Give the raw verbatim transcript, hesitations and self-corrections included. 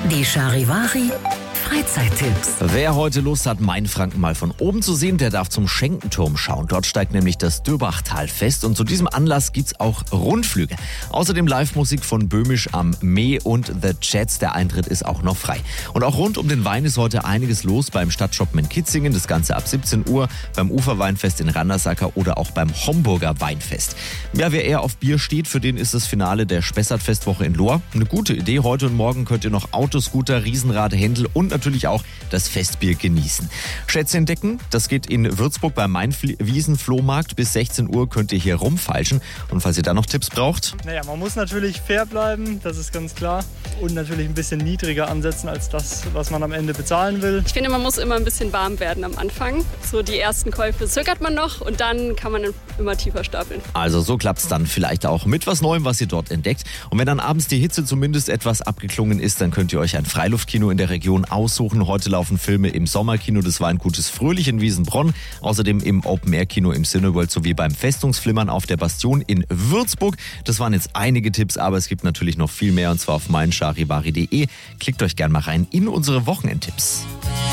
Die Charivari Freizeittipps. Wer heute Lust hat, Mainfranken mal von oben zu sehen, der darf zum Schenkenturm schauen. Dort steigt nämlich das Dürbachtal-Fest und zu diesem Anlass gibt's auch Rundflüge. Außerdem Live-Musik von Böhmisch am Mee und The Jets. Der Eintritt ist auch noch frei. Und auch rund um den Wein ist heute einiges los beim Stadtshoppen in Kitzingen. Das Ganze ab siebzehn Uhr, beim Uferweinfest in Randersacker oder auch beim Homburger Weinfest. Ja, wer eher auf Bier steht, für den ist das Finale der Spessart-Festwoche in Lohr eine gute Idee. Heute und morgen könnt ihr noch Autoscooter, Riesenrad, Händel und natürlich auch das Festbier genießen. Schätze entdecken, das geht in Würzburg beim Mainwiesen-Flohmarkt. Bis sechzehn Uhr könnt ihr hier rumfeilschen. Und falls ihr da noch Tipps braucht? Naja, man muss natürlich fair bleiben, das ist ganz klar. Und natürlich ein bisschen niedriger ansetzen als das, was man am Ende bezahlen will. Ich finde, man muss immer ein bisschen warm werden am Anfang. So die ersten Käufe zögert man noch und dann kann man immer tiefer stapeln. Also so klappt's dann vielleicht auch mit was Neuem, was ihr dort entdeckt. Und wenn dann abends die Hitze zumindest etwas abgeklungen ist, dann könnt ihr euch ein Freiluftkino in der Region aussuchen. Heute laufen Filme im Sommerkino des Weingutes Fröhlich in Wiesenbronn, außerdem im Open-Air-Kino im Cineworld sowie beim Festungsflimmern auf der Bastion in Würzburg. Das waren jetzt einige Tipps, aber es gibt natürlich noch viel mehr und zwar auf mein charivari punkt de. Klickt euch gern mal rein in unsere Wochenendtipps.